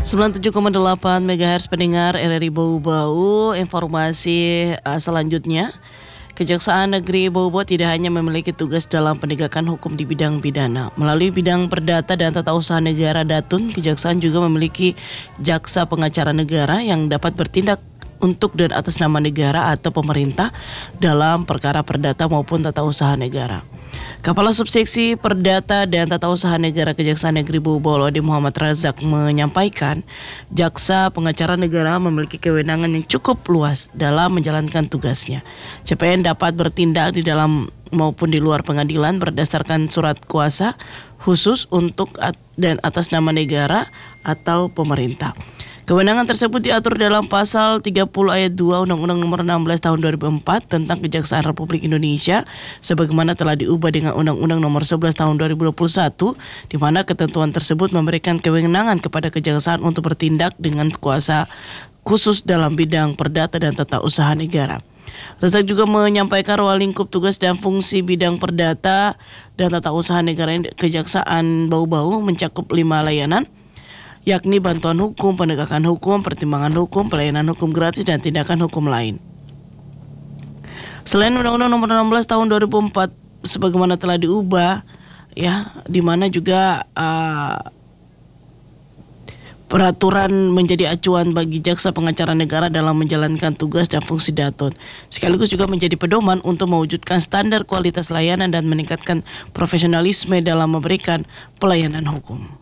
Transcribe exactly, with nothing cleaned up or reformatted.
sembilan puluh tujuh koma delapan megahertz pendengar R R I Bau-Bau. Informasi uh, selanjutnya, Kejaksaan Negeri Bau-Bau tidak hanya memiliki tugas dalam penegakan hukum di bidang pidana. Melalui bidang perdata dan tata usaha negara Datun, Kejaksaan juga memiliki jaksa pengacara negara yang dapat bertindak untuk dan atas nama negara atau pemerintah dalam perkara perdata maupun tata usaha negara. Kepala Subseksi Perdata dan Tata Usaha Negara Kejaksaan Negeri Bau-Bau Laude Muhammad Razak menyampaikan, jaksa pengacara negara memiliki kewenangan yang cukup luas dalam menjalankan tugasnya. C P N dapat bertindak di dalam maupun di luar pengadilan berdasarkan surat kuasa khusus untuk dan atas nama negara atau pemerintah. Kewenangan tersebut diatur dalam pasal tiga puluh ayat dua Undang-Undang Nomor enam belas Tahun dua ribu empat tentang Kejaksaan Republik Indonesia sebagaimana telah diubah dengan Undang-Undang Nomor sebelas Tahun dua ribu dua puluh satu, di mana ketentuan tersebut memberikan kewenangan kepada kejaksaan untuk bertindak dengan kuasa khusus dalam bidang perdata dan tata usaha negara. Razak juga menyampaikan ruang lingkup tugas dan fungsi bidang perdata dan tata usaha negara Kejaksaan Bau-Bau mencakup lima layanan, yakni bantuan hukum, penegakan hukum, pertimbangan hukum, pelayanan hukum gratis, dan tindakan hukum lain. Selain Undang-Undang Nomor enam belas Tahun dua ribu empat sebagaimana telah diubah, ya, di mana juga uh, peraturan menjadi acuan bagi jaksa pengacara negara dalam menjalankan tugas dan fungsi Datun, sekaligus juga menjadi pedoman untuk mewujudkan standar kualitas layanan dan meningkatkan profesionalisme dalam memberikan pelayanan hukum.